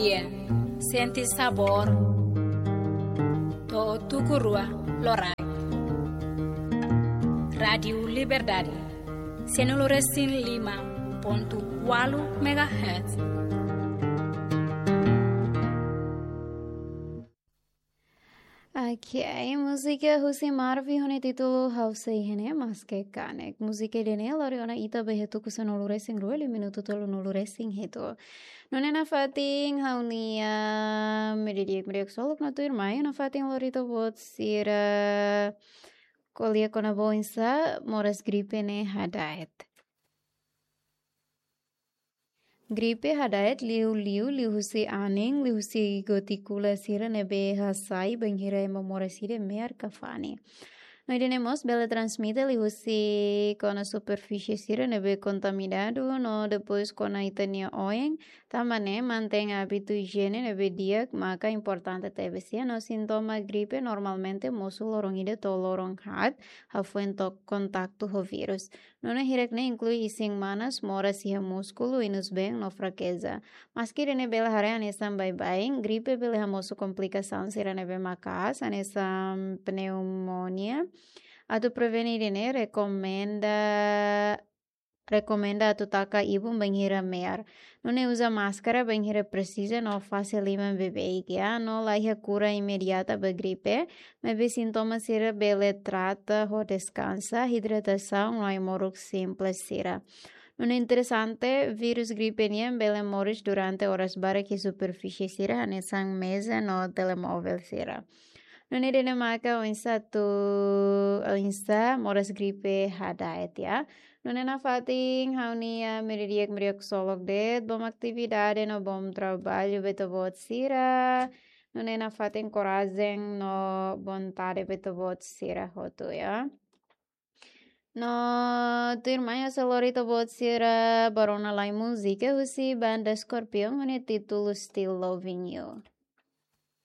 bien, senti sabor, to tukurua lorai. Radio Liberdade, 105.8 MHz. Okay, música Husi Marvi hone título Hausa ihene maske kanek. Música dene lori ona ita behetu kusan olure sing rueli minuto tolo olure sing heto. Nonena fating haunia mediak solok na tuir mai na fating lori to bot sira kolia kona boinsa moras gripe ne hadaet. Gripe hadaet liu husi aning liu husi goticula sira nebe hasai banghira emomora sira mear kafani. Noi tenemos bela transmite liu husi con a superficie sira nebe contaminado no depois con a itania oeng tamane mantém hábito higiene nebe diak maka importante tebesia no sintoma gripe normalmente mosu lorong ide to lorong hat hafuento contacto ho virus. Nona hirekne inclui ising manas mora siha músculo inus bem no fraqueza. Mas que rene bela hare anesam bye gripe bela hamoso complicação sira nebe macas anesam pneumonia. Atu prevenir rene recomenda atu taka ibu banghira mear. Nune usa máscara banghira precisa no fase lima bebê ya no laiha cura imediata ba gripe. Mebe sintomas sira bele trata ho descansa hidratação no imoruk simples sira. Non interessante virus gripe niem bele moris durante horas bara que superficie sira hanesang mesa no telemóvel sira. Non edene maka o insa moras gripe hadaet ya. Non ena fating haunia meriak solok det bom aktividade no bom trabalho beto bot sira. Non ena fating coragem no vontade beto bot sira hotu ya. No, tu irmã salorito bot sira barona lai música, usi banda Scorpion, hone título Still Loving You.